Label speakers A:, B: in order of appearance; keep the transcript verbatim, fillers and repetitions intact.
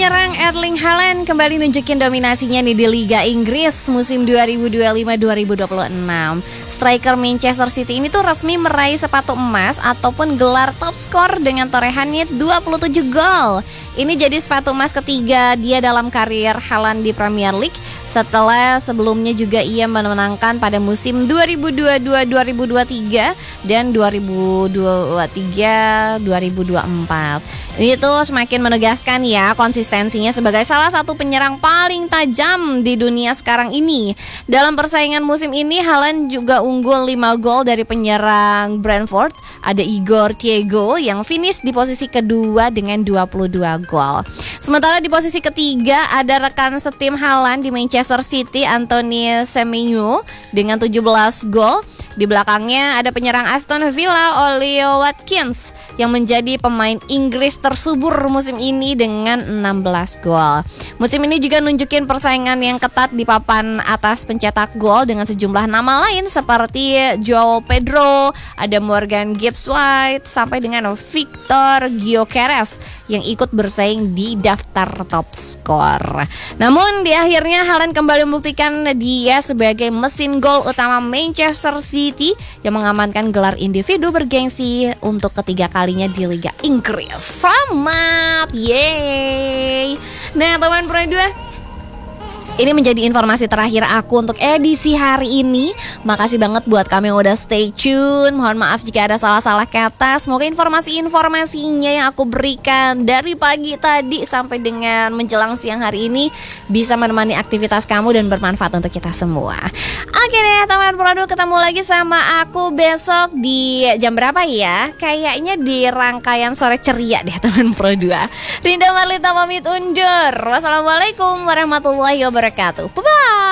A: penyerang Erling Haaland kembali nunjukin dominasinya nih di Liga Inggris musim dua ribu dua puluh lima dua ribu dua puluh enam. Striker Manchester City ini tuh resmi meraih sepatu emas ataupun gelar top skor dengan torehannya dua puluh tujuh gol. Ini jadi sepatu emas ketiga dia dalam karir Haaland di Premier League setelah sebelumnya juga ia memenangkan pada musim dua ribu dua puluh dua dua ribu dua puluh tiga dan dua ribu dua puluh tiga dua ribu dua puluh empat. Ini tuh semakin menegaskan ya konsistensinya sebagai salah satu penyerang paling tajam di dunia sekarang ini. Dalam persaingan musim ini Haaland juga unggul lima gol dari penyerang Brentford. Ada Igor Thiago yang finish di posisi kedua dengan dua puluh dua gol. Sementara di posisi ketiga ada rekan setim Haaland di Manchester City, Anthony Semenyo dengan tujuh belas gol. Di belakangnya ada penyerang Aston Villa, Ollie Watkins yang menjadi pemain Inggris tersubur musim ini dengan enam belas gol. Musim ini juga nunjukin persaingan yang ketat di papan atas pencetak gol dengan sejumlah nama lain seperti Joao Pedro, ada Morgan Gibbs White sampai dengan Victor Gyökeres yang ikut bersaing di daftar top skor. Namun di akhirnya Haaland kembali membuktikan dia sebagai mesin gol utama Manchester City yang mengamankan gelar individu bergengsi untuk ketiga kalinya di Liga Inggris. Selamat, yeay. Nah teman Pro dua, ini menjadi informasi terakhir aku untuk edisi hari ini. Makasih banget buat kami yang udah stay tune. Mohon maaf jika ada salah-salah kata. Semoga informasi-informasinya yang aku berikan dari pagi tadi sampai dengan menjelang siang hari ini bisa menemani aktivitas kamu dan bermanfaat untuk kita semua. Oke deh teman produk, ketemu lagi sama aku besok di jam berapa ya? Kayaknya di rangkaian sore ceria deh teman Pro dua. Rinda Marlita pamit undur. Wassalamualaikum warahmatullahi wabarakatuh. Bye-bye.